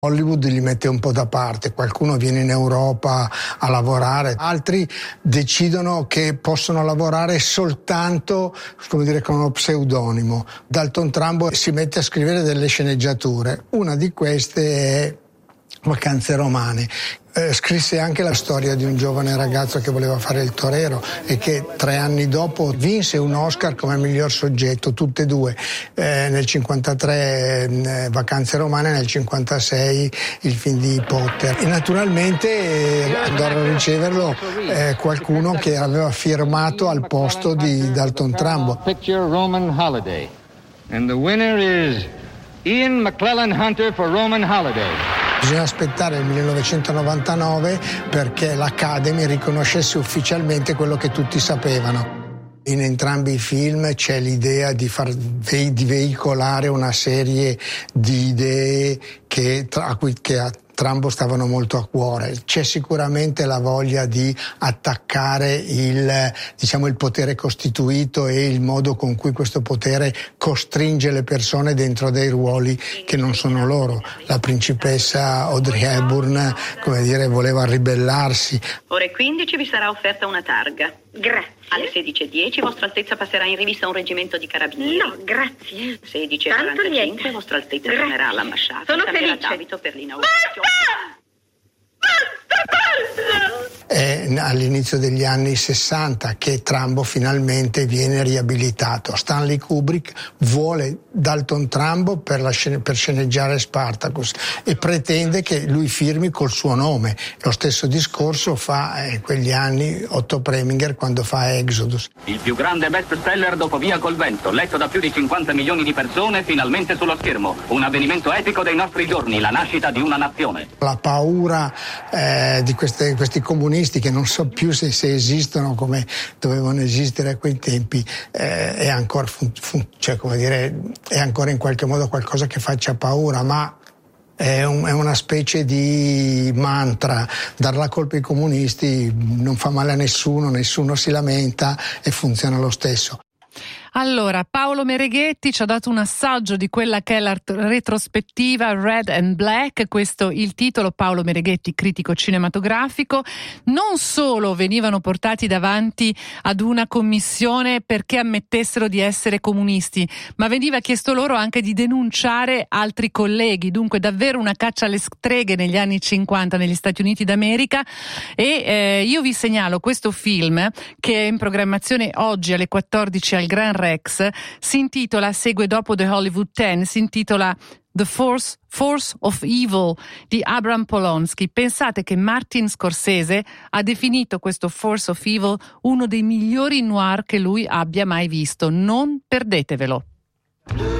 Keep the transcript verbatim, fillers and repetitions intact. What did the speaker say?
Hollywood li mette un po' da parte, qualcuno viene in Europa a lavorare, altri decidono che possono lavorare soltanto, come dire, con uno pseudonimo. Dalton Trumbo si mette a scrivere delle sceneggiature, una di queste è Vacanze romane. Eh, scrisse anche la storia di un giovane ragazzo che voleva fare il torero e che tre anni dopo vinse un Oscar come miglior soggetto, tutte e due, eh, nel cinquantatré eh, Vacanze romane, nel cinquantasei il film di Potter. E naturalmente eh, andò a riceverlo eh, qualcuno che aveva firmato al posto di Dalton Trumbo. And the winner is Ian McClellan Hunter for Roman Holiday. Bisogna aspettare il millenovecentonovantanove perché l'Academy riconoscesse ufficialmente quello che tutti sapevano. In entrambi i film c'è l'idea di, far, di veicolare una serie di idee che, a cui che a Trumbo stavano molto a cuore. C'è sicuramente la voglia di attaccare il, diciamo, il potere costituito e il modo con cui questo potere costringe le persone dentro dei ruoli che non sono loro. La principessa Audrey Hepburn, come dire, voleva ribellarsi. Ore quindici vi sarà offerta una targa. Grazie. Alle sedici e dieci Vostra Altezza passerà in rivista un reggimento di carabinieri. No, grazie. sedici e quarantacinque Vostra Altezza Grazie. tornerà all'ambasciata. Sono cambierà felice. d'abito per l'inaugurazione. Basta! Basta! È all'inizio degli anni sessanta che Trumbo finalmente viene riabilitato. Stanley Kubrick vuole Dalton Trumbo per, la scene, per sceneggiare Spartacus e pretende che lui firmi col suo nome. Lo stesso discorso fa in quegli anni Otto Preminger quando fa Exodus. Il più grande bestseller dopo Via col vento, letto da più di cinquanta milioni di persone, finalmente sullo schermo. Un avvenimento epico dei nostri giorni, la nascita di una nazione. La paura eh, di queste, questi comunisti che non so più se, se esistono come dovevano esistere a quei tempi, eh, è ancora fun, fun, cioè, come dire, è ancora in qualche modo qualcosa che faccia paura, ma è, un, è una specie di mantra. Dar la colpa ai comunisti non fa male a nessuno, nessuno si lamenta e funziona lo stesso. Allora, Paolo Mereghetti ci ha dato un assaggio di quella che è la retrospettiva Red and Black, questo il titolo. Paolo Mereghetti, critico cinematografico. Non solo venivano portati davanti ad una commissione perché ammettessero di essere comunisti, ma veniva chiesto loro anche di denunciare altri colleghi, dunque davvero una caccia alle streghe negli anni cinquanta negli Stati Uniti d'America. E eh, io vi segnalo questo film che è in programmazione oggi alle quattordici al Gran Rex, si intitola, segue dopo The Hollywood Ten, si intitola The Force, Force of Evil di Abram Polonsky. Pensate che Martin Scorsese ha definito questo Force of Evil uno dei migliori noir che lui abbia mai visto. Non perdetevelo.